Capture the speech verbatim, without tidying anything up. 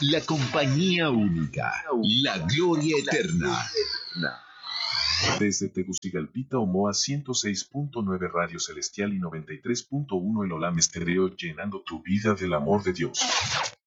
La compañía única. La gloria eterna. Desde Tegucigalpita, Omoa ciento seis punto nueve Radio Celestial y noventa y tres punto uno El Olam Estéreo, llenando tu vida del amor de Dios.